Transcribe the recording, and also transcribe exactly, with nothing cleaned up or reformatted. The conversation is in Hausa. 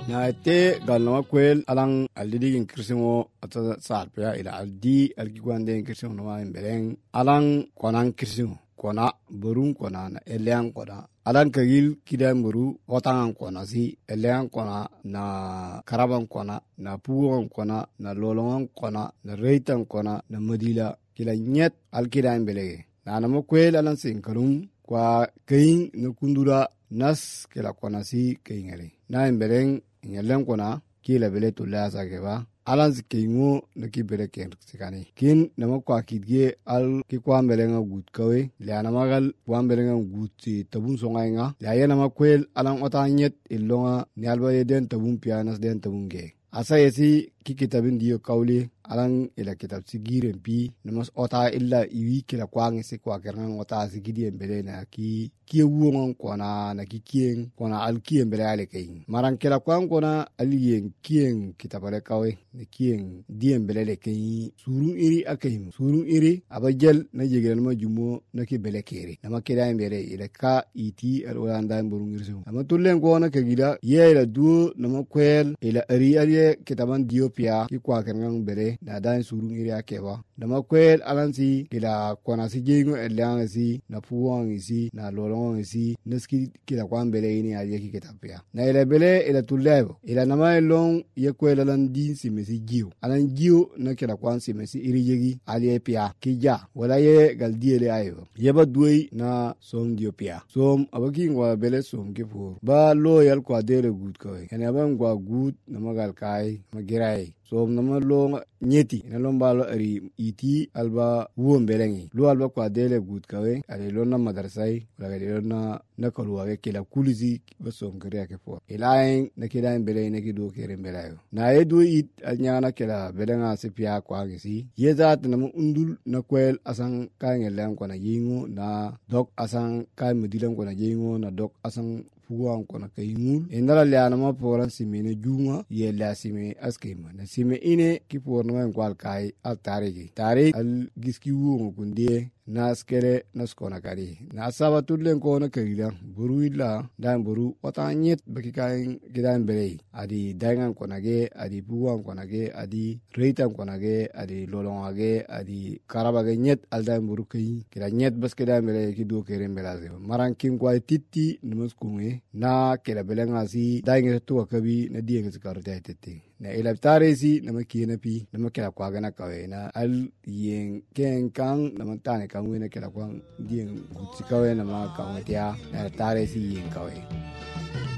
na te galno kwel alang alidi in krisimo ata sarpya ila aldi algigwande in krisimo no in bereng alang konang krisimo kona burung kona na eliang kona alang kagil kidan buru otangan kona si eliang kona na karaban kona na puwan kona na lolongan kona na reitan kona na madila kila nyet alkidan belege na na kwel alang sin karum kwa kain na kundura nas kila kona si kaingare na in bereng nyalen kona kila bele tulasa keba alan zikingo na ki bere ken sikani kin nama kwa kidge al ki kwa melenga gut kawe le na magal kwa melenga gut tabun songa nga la yana makwel alan otanyet ilonga ni alba yeden tabun pianas den tabun ge asa yesi ki kitabin diyo kawli alan ila kitab sigiren pi namas ota illa iwi kila kwa ngisi kwa keran ota sigidien bele na ki ki wuon kona na ki kien kona al kien bele ale kain maran kila kwa kona alien kien kitabale kawe ne kien dien bele le kain surun iri akaim surun iri abajel na jegel ma jumo na ki bele kere na makira mbere ila ka iti al wanda mburun irsu ama tullen kona ka gida ye ila du na makwel ila ari ariye kitaban diopia ki kwa keran bele na dan surun iri akeba na makwel alansi kila kona si jengo elang si na puwang isi na lolong isi naski kila kwa mbele ini aliye ki kitapia na ila bele ila tulebo ila nama long ye kwel alan din si mesi jiu alan jiu na kila kwa si mesi iri yegi aliye pia kija wala ye galdiye le ayo yeba duwe na som diopia som abaki ngwa bele som kifu ba lo yal kwa dele gut koy kana ba ngwa gut na magal kai magirai som nama lo nyeti na lomba lo ari iti alba wuon belengi lo alba kwa dele gut kawe ale lo na madrasai wala ale lo na na kalwa ke kila kulizi basom kare ke fo ilain na kila bele ne ki do kere belayo na edu it anyana kila belenga se pia kwa ngisi yezat na undul na kwel asan ka ngelen ko na yingo na dok asan ka mudilan ko na yingo na dok asan fuwan kona kayimul indala liana ma poran simene junga ye la sime askema na sime ine ki porna ma kwal kai al tarigi tari al giski wungo kundie na skere na skona kari na saba tudlen kona kayila buru illa dan buru otanyet baki kai gidan bere adi dangan kona ge adi fuwan kona ge adi reitan kona ge adi lolonga ge adi karaba ge nyet al dan buru kai kira nyet bas gidan bere ki do kere mbelaze maran kim kwai titti numus kunge na kila belenga si dainga tu akabi na dieng sekarta tete na ila tare si na makina pi na makila kwa gana kawe na al yen ken kang na mantane kangwe na kila kwa dieng gutsi kawe na ma kangwe tia na tare si yen kawe